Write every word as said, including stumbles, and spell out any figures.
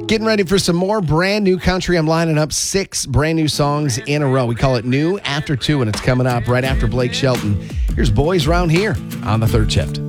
Getting ready for some more brand new country. I'm lining up six brand new songs in a row. We call it New After Two, and it's coming up right after Blake Shelton. Here's Boys Round Here on the third shift.